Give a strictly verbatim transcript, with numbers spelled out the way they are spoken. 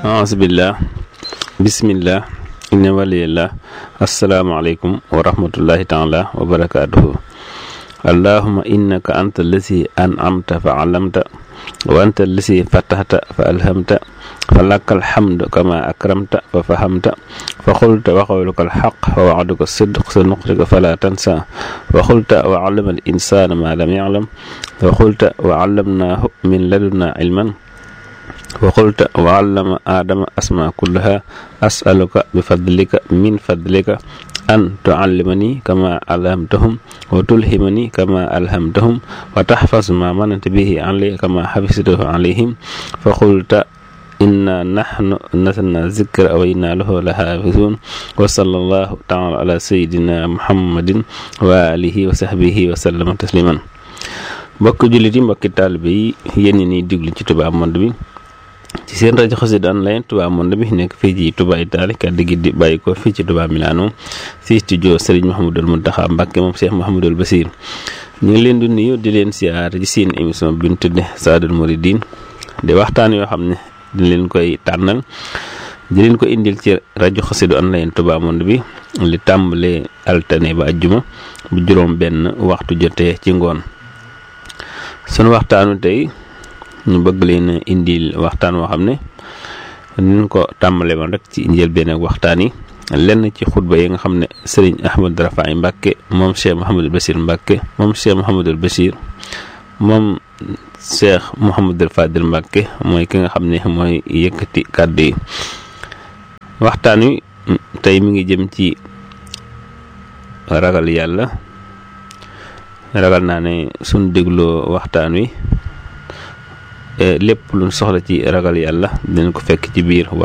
A'uzubillah, bismillah, inna waliyallah, asalaamaaleykum wa rahmatullahi taala wa barakaatuhu. Allahumma innaka anta allazi an'amta fa alamta wa anta allazi fatahta fa alhamta fa lakal hamdu kama akramta fa fahamta fa qulta wa qawluka alhaq wa wa'duka sidq sa nuqrika fala tansa wa qulta wa 'allama al insana ma lam ya'lam wa qulta wa 'allamnahu min ladunna ilman wa qulta wa 'allama adama asma kullaha as'aluka bi fadlika min fadlika an tu'allimani kama alhamtahum wa tulhimani kama alhamtahum wa tahfaz ma mananta bihi alayya kama hafiztahu alayhim fa qulta inna nahnu nazzalna zikra wa inna lahu lahafizun wa sallallahu ta'ala ala sayyidina muhammadin wa alihi wa sahbihi wa sallama tasliman. mbokk jullit yi mbokki taalibe yi yéen ñi ñuy diglu ci Touba Monde bi ci seen rajo Xassida Online Touba Monde bi nekk fii ci Touba Italie kàddu gi di bàyyi ko fii ci Touba Milano fii studio Serigne Mouhamadul Mountakha Mbacké moom Cheikh Mouhamadul Bassir. ñu ngi leen di nuyu di leen siyaar ci seen émission bi ñu tudde Saadul Mouridine di waxtaan yoo xam ne di leen koy tànnal di leen ko indil ci rajo Xassida Online Touba Monde bi li tàmbalee altine ba ajjuma bu juróom benn waxtu jotee ci ngoon. sunu waxtaanu tey ñu bëgg leen indil waxtaan woo xam ne ñu ko tàmbalee woon rek ci njëlbéen ak waxtaan yi lenn ci xutba yi nga xam ne Serigne Ahmadou Rafahi Mbacké moom Cheikh Mouhamadul Bassir Mbacké moom Cheikh Mouhamadul Bassir moom Cheikh Mouhamadul Fadil Mbacké mooy ki nga xam ne mooy yëkkati kàddu yi. waxtaan wi tey mi ngi jëm ci ragal yàlla. ragal naa ne suñ dégloo waxtaan wi lépp luñ soxla ci ragal yàlla dinañ ko fekk ci biir wax